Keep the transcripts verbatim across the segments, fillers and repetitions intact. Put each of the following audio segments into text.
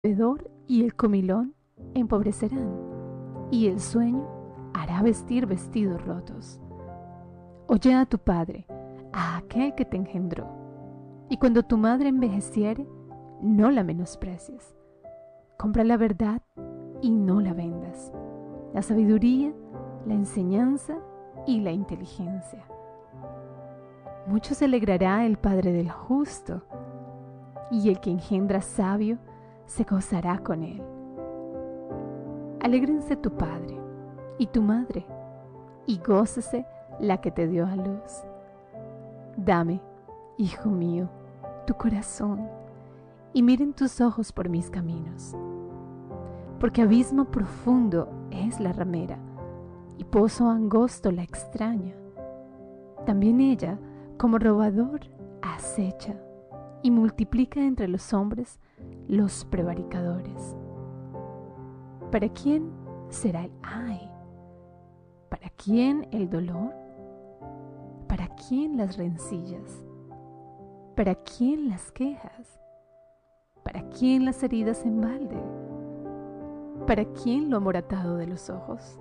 bebedor y el comilón empobrecerán, y el sueño hará vestir vestidos rotos. Oye a tu padre, a aquel que te engendró, y cuando tu madre envejeciere, no la menosprecies. Compra la verdad y no la vendas, la sabiduría, la enseñanza y la inteligencia. Mucho se alegrará el padre del justo, y el que engendra sabio se gozará con él. Alégrense tu padre y tu madre, y gócese la que te dio a luz. Dame, hijo mío, tu corazón, y miren tus ojos por mis caminos. Porque abismo profundo es la ramera, y pozo angosto la extraña. También ella, como robador, acecha, y multiplica entre los hombres los prevaricadores. ¿Para quién será el ay? ¿Para quién el dolor? ¿Para quién las rencillas? ¿Para quién las quejas? ¿Para quién las heridas en balde? ¿Para quién lo amoratado de los ojos?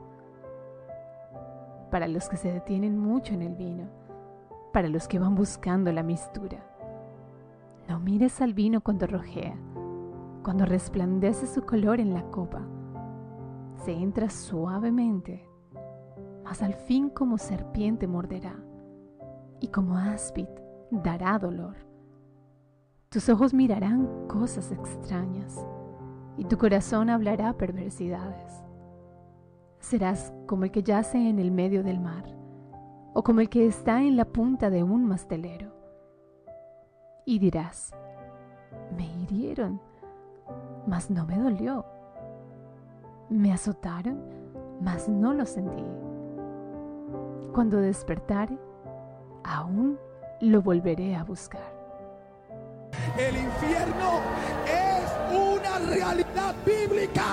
Para los que se detienen mucho en el vino, para los que van buscando la mistura. No mires al vino cuando rojea, cuando resplandece su color en la copa. Se entra suavemente, mas al fin como serpiente morderá, y como áspid dará dolor. Tus ojos mirarán cosas extrañas, y tu corazón hablará perversidades. Serás como el que yace en el medio del mar, o como el que está en la punta de un mastelero. Y dirás, me hirieron, mas no me dolió. Me azotaron, mas no lo sentí. Cuando despertare, aún lo volveré a buscar. El infierno es una realidad bíblica.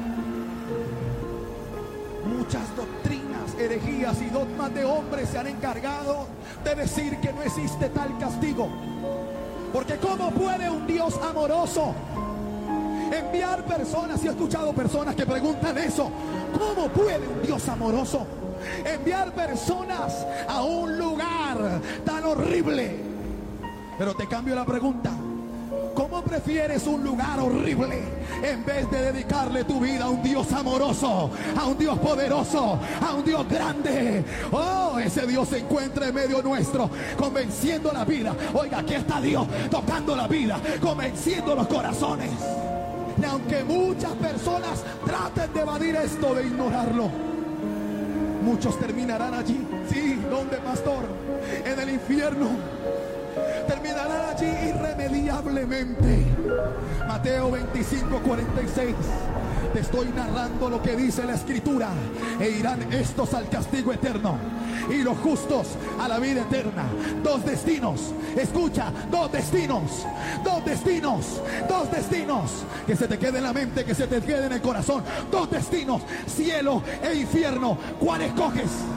Muchas doctrinas, herejías y dogmas de hombres se han encargado de decir que no existe tal castigo. Porque ¿cómo puede un Dios amoroso enviar personas? Y he escuchado personas que preguntan eso. ¿Cómo puede un Dios amoroso enviar personas a un lugar tan horrible? Pero te cambio la pregunta. ¿Cómo prefieres un lugar horrible en vez de dedicarle tu vida a un Dios amoroso, a un Dios poderoso, a un Dios grande? Oh, ese Dios se encuentra en medio nuestro, convenciendo la vida. Oiga, aquí está Dios tocando la vida, convenciendo los corazones. Y aunque muchas personas traten de evadir esto, de ignorarlo, muchos terminarán allí. Sí, ¿dónde, pastor? En el infierno. Terminarán allí irremediablemente. Mateo veinticinco, cuarenta y seis. Te estoy narrando lo que dice la escritura. E irán estos al castigo eterno, y los justos a la vida eterna. Dos destinos. Escucha, dos destinos. Dos destinos. Dos destinos. Que se te quede en la mente, que se te quede en el corazón. Dos destinos. Cielo e infierno. ¿Cuál escoges?